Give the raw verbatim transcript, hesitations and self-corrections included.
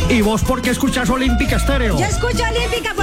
¿Y vos por qué escuchas Olímpica Estéreo? Yo escucho Olímpica